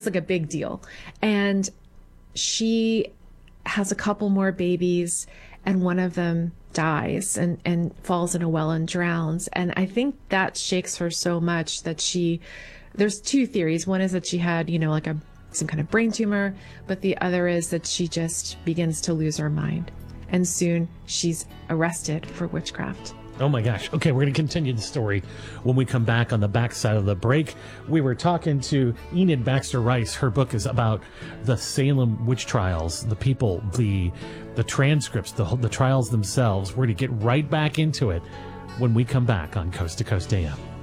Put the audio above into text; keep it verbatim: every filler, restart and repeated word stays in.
like a big deal. And she has a couple more babies, and one of them dies and, and falls in a well and drowns. And I think that shakes her so much that she, there's two theories. One is that she had, you know, like a some kind of brain tumor, but the other is that she just begins to lose her mind. And soon she's arrested for witchcraft. Oh my gosh. Okay, we're going to continue the story when we come back on the backside of the break. We were talking to Enid Baxter Rice. Her book is about the Salem witch trials, the people, the the transcripts, the the trials themselves. We're going to get right back into it when we come back on Coast to Coast A M.